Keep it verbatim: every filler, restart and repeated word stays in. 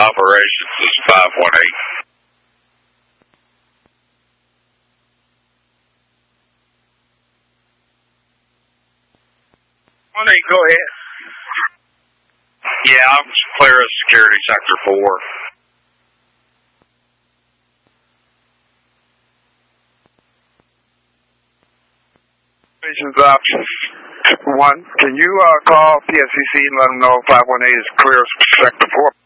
Operations is five one eight. One eight, go ahead. Yeah, I'm clear of security sector four. Operations Ops one. Can you uh, call P S C C and let them know five one eight is clear of sector four?